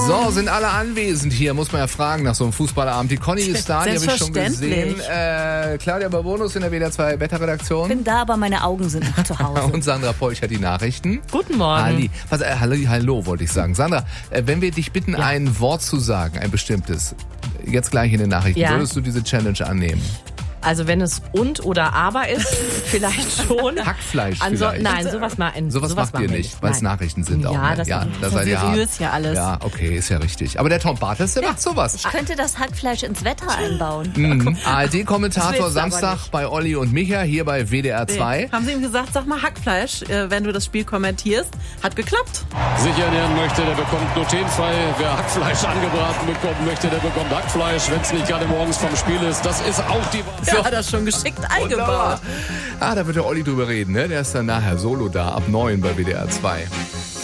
So, sind alle anwesend hier, muss man ja fragen nach so einem Fußballabend. Die Conny ist da, die habe ich schon gesehen. Claudia Babonus in der WDR 2 Wetterredaktion. Bin da, aber meine Augen sind noch zu Hause. Und Sandra Polch hat die Nachrichten. Guten Morgen. Hallo, wollte ich sagen. Sandra, wenn wir dich bitten, ein Wort zu sagen, ein bestimmtes, jetzt gleich in den Nachrichten, würdest du diese Challenge annehmen? Also wenn es und oder aber ist, vielleicht schon. Hackfleisch vielleicht. Nein, sowas macht ihr nicht, weil es Nachrichten sind auch. Ja, Ne? Das ist seriös ja alles. Ja, okay, ist ja richtig. Aber der Tom Bartels, der macht sowas. Ich könnte das Hackfleisch ins Wetter einbauen. ARD-Kommentator Samstag bei Olli und Micha hier bei WDR 2. Haben sie ihm gesagt, sag mal Hackfleisch, wenn du das Spiel kommentierst. Hat geklappt. Sich ernähren möchte, der bekommt glutenfrei. Wer Hackfleisch angebraten bekommen möchte, der bekommt Hackfleisch, wenn es nicht gerade morgens vom Spiel ist. Das ist auch die... Ja, hat das schon geschickt eingebaut. Da wird der Olli drüber reden, ne? Der ist dann nachher solo da, ab 9 bei WDR 2.